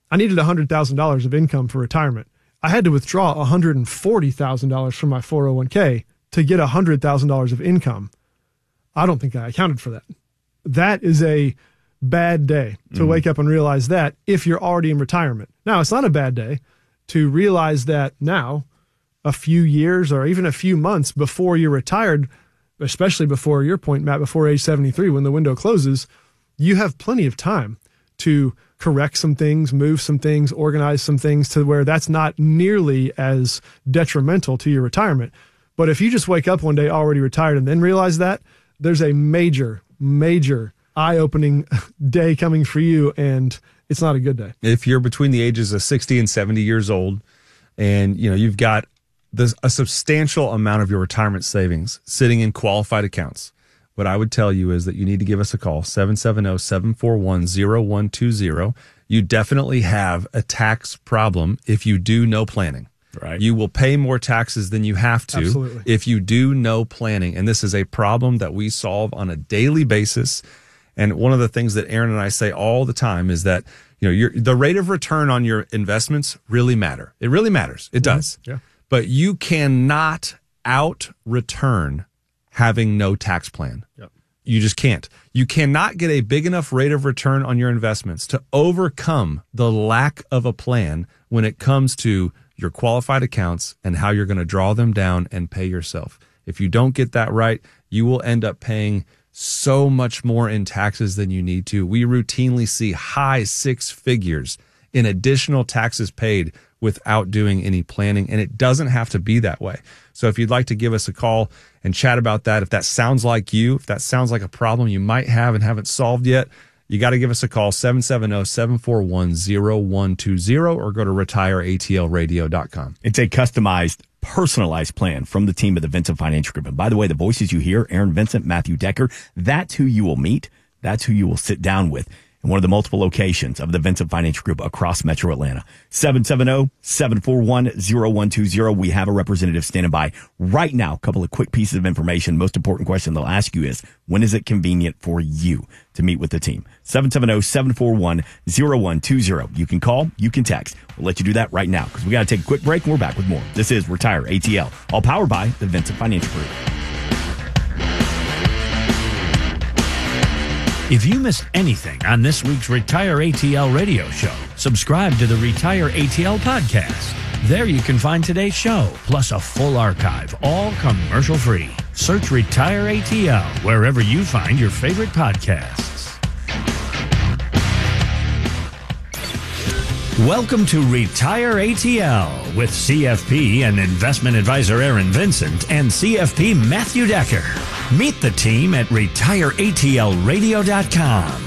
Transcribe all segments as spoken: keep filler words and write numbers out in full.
I needed one hundred thousand dollars of income for retirement. I had to withdraw one hundred forty thousand dollars from my four oh one k to get one hundred thousand dollars of income. I don't think I accounted for that. That is a bad day to mm. wake up and realize that if you're already in retirement. Now, it's not a bad day to realize that now, a few years or even a few months before you're retired, especially before your point, Matt, before age seventy-three, when the window closes, you have plenty of time to correct some things, move some things, organize some things to where that's not nearly as detrimental to your retirement. But if you just wake up one day already retired and then realize that, there's a major, major eye-opening day coming for you, and it's not a good day. If you're between the ages of sixty and seventy years old, and you know you've got this, a substantial amount of your retirement savings sitting in qualified accounts, what I would tell you is that you need to give us a call, seven seven zero, seven four one, zero one two zero. You definitely have a tax problem if you do no planning. Right. You will pay more taxes than you have to Absolutely. If you do no planning. And this is a problem that we solve on a daily basis. And one of the things that Aaron and I say all the time is that, you know, your, the rate of return on your investments really matter. It really matters. It does. Yeah. But you cannot out return having no tax plan. Yep. You just can't. You cannot get a big enough rate of return on your investments to overcome the lack of a plan when it comes to your qualified accounts and how you're going to draw them down and pay yourself. If you don't get that right, you will end up paying so much more in taxes than you need to. We routinely see high six figures in additional taxes paid without doing any planning, and it doesn't have to be that way. So if you'd like to give us a call and chat about that, if that sounds like you, if that sounds like a problem you might have and haven't solved yet, you got to give us a call, seven seven zero, seven four one, zero one two zero, or go to retire A T L radio dot com. It's a customized, personalized plan from the team of the Vincent Financial Group. And by the way, the voices you hear, Aaron Vincent, Matthew Decker, that's who you will meet. That's who you will sit down with in one of the multiple locations of the Vincent Financial Group across Metro Atlanta. seven seven zero, seven four one, zero one two zero. We have a representative standing by right now. A couple of quick pieces of information. Most important question they'll ask you is, when is it convenient for you to meet with the team? seven seven zero, seven four one, zero one two zero. You can call, you can text. We'll let you do that right now because we got to take a quick break and we're back with more. This is Retire A T L, all powered by the Vincent Financial Group. If you missed anything on this week's Retire A T L radio show, subscribe to the Retire A T L podcast. There you can find today's show, plus a full archive, all commercial-free. Search Retire A T L wherever you find your favorite podcasts. Welcome to Retire A T L with C F P and investment advisor Aaron Vincent and C F P Matthew Decker. Meet the team at retire A T L radio dot com.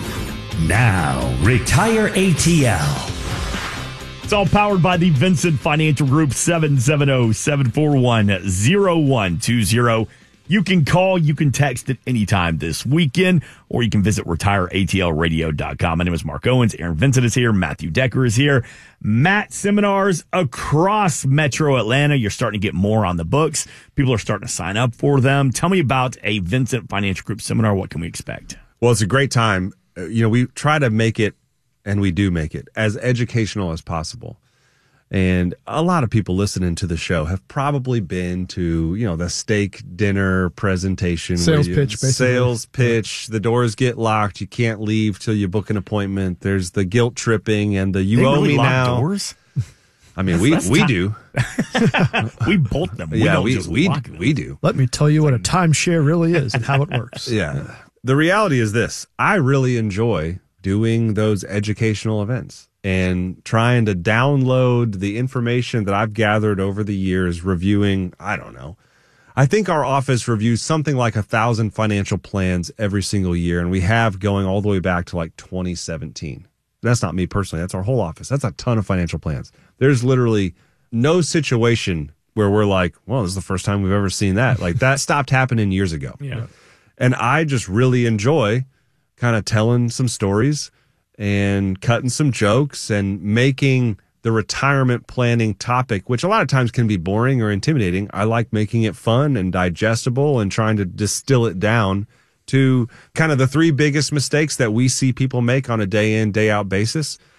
Now, Retire A T L. It's all powered by the Vincent Financial Group, seven seven zero, seven four one, zero one two zero. You can call, you can text at any time this weekend, or you can visit retire A T L radio dot com. My name is Mark Owens. Aaron Vincent is here. Matthew Decker is here. Matt, seminars across Metro Atlanta. You're starting to get more on the books. People are starting to sign up for them. Tell me about a Vincent Financial Group seminar. What can we expect? Well, it's a great time. You know, we try to make it, and we do make it, as educational as possible. And a lot of people listening to the show have probably been to, you know, the steak dinner presentation. Sales you, pitch, basically. Sales pitch. The doors get locked. You can't leave till you book an appointment. There's the guilt tripping and the you they owe really me lock now. Doors? I mean, That's- we that's we ti- do. We bolt them. We yeah, don't we just we lock them. we do. Let me tell you what a timeshare really is and how it works. Yeah. The reality is this. I really enjoy doing those educational events and trying to download the information that I've gathered over the years, reviewing, I don't know. I think our office reviews something like a thousand financial plans every single year, and we have going all the way back to like twenty seventeen. That's not me personally. That's our whole office. That's a ton of financial plans. There's literally no situation where we're like, well, this is the first time we've ever seen that. Like that stopped happening years ago. Yeah. And I just really enjoy kind of telling some stories and cutting some jokes and making the retirement planning topic, which a lot of times can be boring or intimidating. I like making it fun and digestible and trying to distill it down to kind of the three biggest mistakes that we see people make on a day in, day out basis.